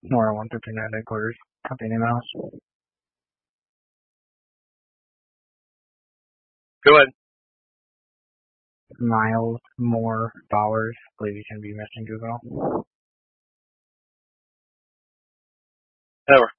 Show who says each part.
Speaker 1: Nora 159 headquarters. Copy any mouse.
Speaker 2: Go ahead.
Speaker 1: Miles More Bowers. Believe you can be missing juvenile.
Speaker 2: Over.